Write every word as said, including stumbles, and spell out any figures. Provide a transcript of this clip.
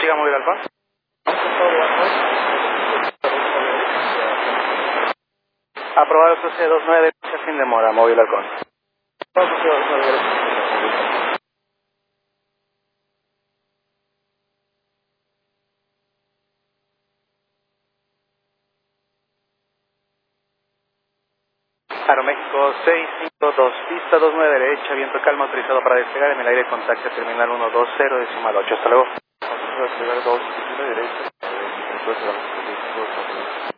Siga móvil Alfa. Aprobado cruce dos nueve, sin demora, móvil Halcón. Aeroméxico seis cinco dos, pista dos nueve derecha, viento calma, autorizado para despegar en el aire, contacto terminal uno dos cero, decimal ocho, hasta luego. Despegar dos, derecha,